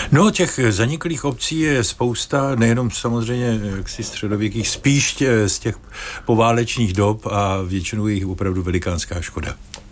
No, těch zaniklých obcí je spousta, nejenom samozřejmě jaksi středověkých, spíš z těch poválečných dob a většinou je jich opravdu velikánská škoda.